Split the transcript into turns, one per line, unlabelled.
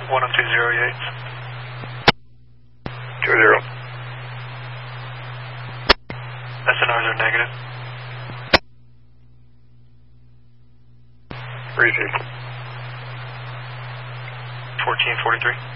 102.0 Yates.
2-0.
SNRs are negative.
Receive.
1443.